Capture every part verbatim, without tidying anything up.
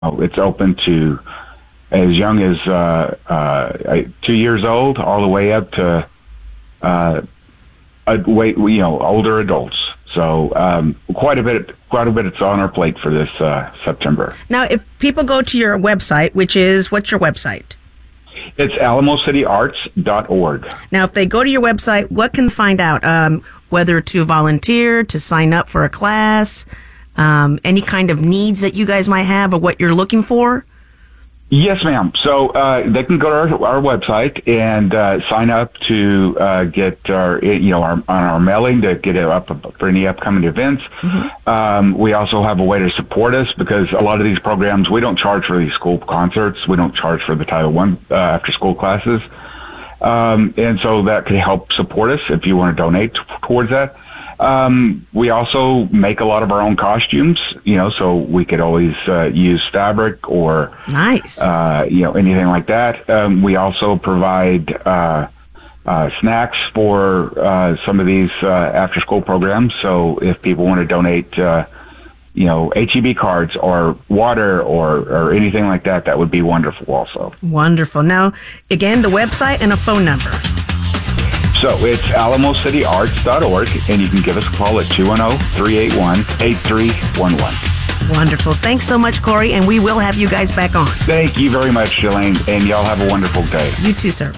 It's open to as young as uh, uh, two years old, all the way up to uh, a, way, you know, older adults. So um, quite a bit, quite a bit. It's on our plate for this uh, September. Now, if people go to your website, which is what's your website? It's alamo city arts dot org. Now, if they go to your website, what can find out? Um, whether to volunteer, to sign up for a class, um, any kind of needs that you guys might have, or what you're looking for? Yes, ma'am. So uh, they can go to our, our website and uh, sign up to uh, get our, you know, our, on our mailing to get it up for any upcoming events. Mm-hmm. Um, we also have a way to support us because a lot of these programs, we don't charge for these school concerts. We don't charge for the Title One uh, after school classes. Um, and so that could help support us if you want to donate t- towards that. Um, we also make a lot of our own costumes, you know, so we could always uh, use fabric or, nice, uh, you know, anything like that. Um, we also provide uh, uh, snacks for uh, some of these uh, after-school programs. So if people want to donate, uh, you know, H E B cards or water or, or anything like that, that would be wonderful also. Wonderful. Now, again, the website and a phone number. So it's alamo city arts dot org, and you can give us a call at two one zero, three eight one, eight three one one. Wonderful. Thanks so much, Corey, and we will have you guys back on. Thank you very much, Shalane, and y'all have a wonderful day. You too, sir.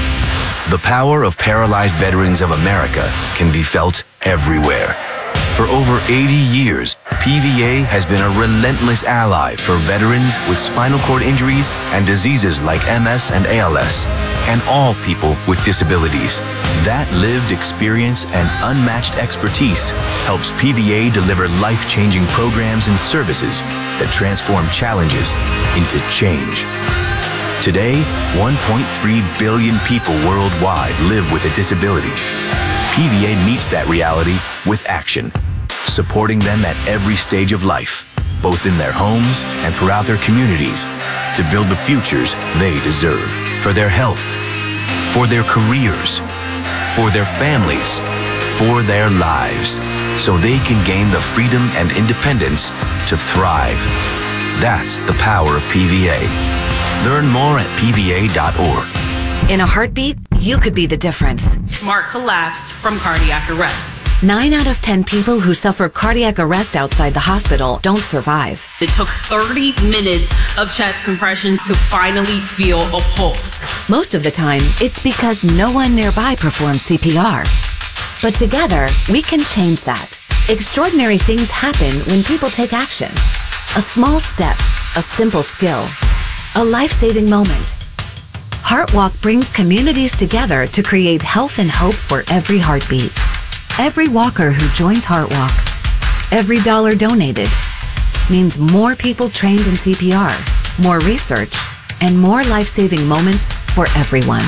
The power of Paralyzed Veterans of America can be felt everywhere. For over eighty years, P V A has been a relentless ally for veterans with spinal cord injuries and diseases like M S and A L S, and all people with disabilities. That lived experience and unmatched expertise helps P V A deliver life-changing programs and services that transform challenges into change. Today, one point three billion people worldwide live with a disability. P V A meets that reality with action, supporting them at every stage of life, both in their homes and throughout their communities, to build the futures they deserve for their health, for their careers, for their families, for their lives, so they can gain the freedom and independence to thrive. That's the power of P V A. Learn more at P V A dot org. In a heartbeat, you could be the difference. Mark collapsed from cardiac arrest. Nine out of ten people who suffer cardiac arrest outside the hospital don't survive. It took thirty minutes of chest compressions to finally feel a pulse. Most of the time, it's because no one nearby performs C P R. But together, we can change that. Extraordinary things happen when people take action. A small step, a simple skill, a life-saving moment. HeartWalk brings communities together to create health and hope for every heartbeat. Every walker who joins HeartWalk, every dollar donated, means more people trained in C P R, more research, and more life-saving moments for everyone.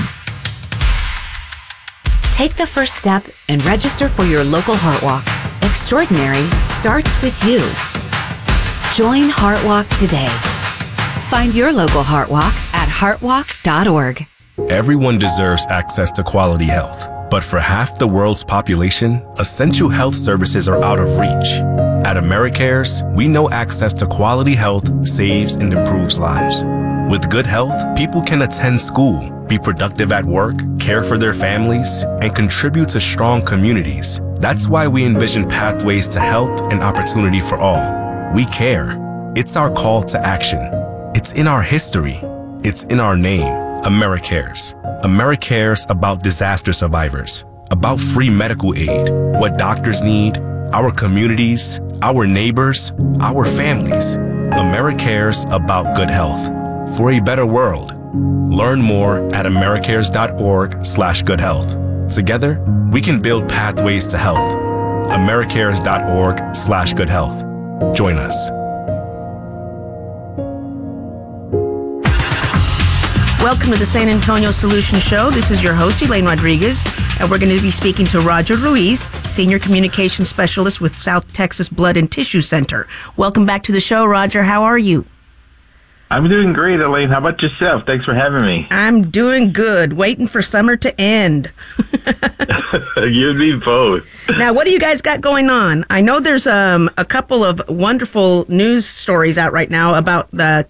Take the first step and register for your local HeartWalk. Extraordinary starts with you. Join HeartWalk today. Find your local HeartWalk at heart walk dot org. Everyone deserves access to quality health. But for half the world's population, essential health services are out of reach. At AmeriCares, we know access to quality health saves and improves lives. With good health, people can attend school, be productive at work, care for their families, and contribute to strong communities. That's why we envision pathways to health and opportunity for all. We care. It's our call to action. It's in our history. It's in our name, AmeriCares. AmeriCares about disaster survivors, about free medical aid, what doctors need, our communities, our neighbors, our families. AmeriCares about good health for a better world. Learn more at americares dot org slash good health. Together, we can build pathways to health. americares dot org slash good health. Join us. Welcome to the San Antonio Solution Show. This is your host, Elaine Rodriguez, and we're going to be speaking to Roger Ruiz, Senior Communications Specialist with South Texas Blood and Tissue Center. Welcome back to the show, Roger. How are you? I'm doing great, Elaine. How about yourself? Thanks for having me. I'm doing good. Waiting for summer to end. You and me both. Now, what do you guys got going on? I know there's um, a couple of wonderful news stories out right now about the